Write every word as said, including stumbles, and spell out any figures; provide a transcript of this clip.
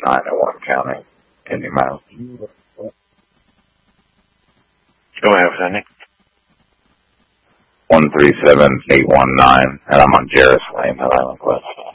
nine in one county. Any miles? Go ahead, Nick. one three seven eight one nine, and I'm on Jarris Lane, Hill Island West.